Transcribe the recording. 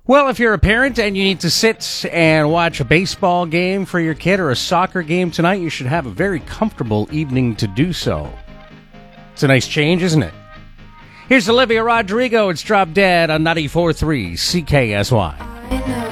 Well, if you're a parent and you need to sit and watch a baseball game for your kid or a soccer game tonight, you should have a very comfortable evening to do so. It's a nice change, isn't it? Here's Olivia Rodrigo. It's Drop Dead on 94.3 CKSY.